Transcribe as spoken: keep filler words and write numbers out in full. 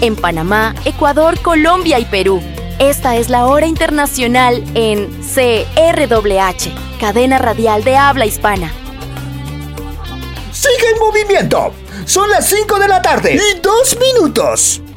en Panamá, Ecuador, Colombia y Perú. Esta es la hora internacional en C R W H, cadena radial de habla hispana. ¡Sigue en movimiento! Son las cinco de la tarde y dos minutos.